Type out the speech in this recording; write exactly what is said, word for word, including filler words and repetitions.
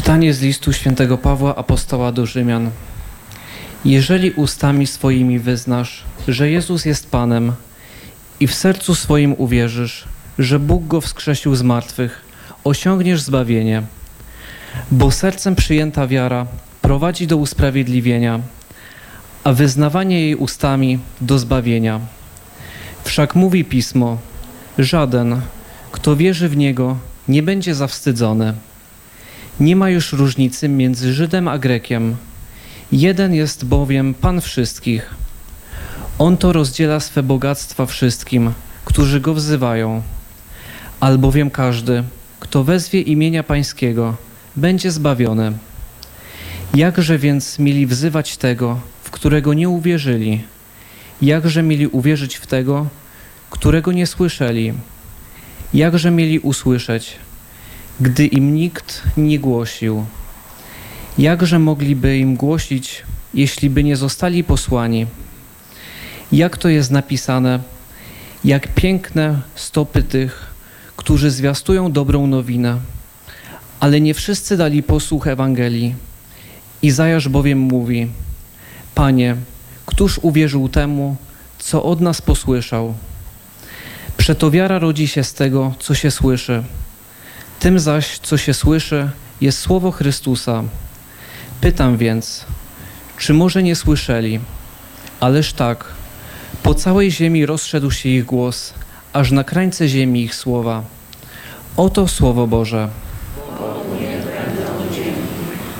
Czytanie z listu świętego Pawła Apostoła do Rzymian. Jeżeli ustami swoimi wyznasz, że Jezus jest Panem i w sercu swoim uwierzysz, że Bóg Go wskrzesił z martwych, osiągniesz zbawienie. Bo sercem przyjęta wiara prowadzi do usprawiedliwienia, a wyznawanie jej ustami do zbawienia. Wszak mówi Pismo, żaden, kto wierzy w Niego, nie będzie zawstydzony. Nie ma już różnicy między Żydem a Grekiem. Jeden jest bowiem Pan wszystkich. On to rozdziela swe bogactwa wszystkim, którzy Go wzywają. Albowiem każdy, kto wezwie imienia Pańskiego, będzie zbawiony. Jakże więc mieli wzywać tego, w którego nie uwierzyli? Jakże mieli uwierzyć w tego, którego nie słyszeli? Jakże mieli usłyszeć, gdy im nikt nie głosił? Jakże mogliby im głosić, jeśli by nie zostali posłani? Jak to jest napisane, jak piękne stopy tych, którzy zwiastują dobrą nowinę, ale nie wszyscy dali posłuch Ewangelii. Izajasz bowiem mówi: Panie, któż uwierzył temu, co od nas posłyszał? Przeto wiara rodzi się z tego, co się słyszy. Tym zaś, co się słyszy, jest słowo Chrystusa. Pytam więc, czy może nie słyszeli? Ależ tak, po całej ziemi rozszedł się ich głos, aż na krańce ziemi ich słowa. Oto Słowo Boże.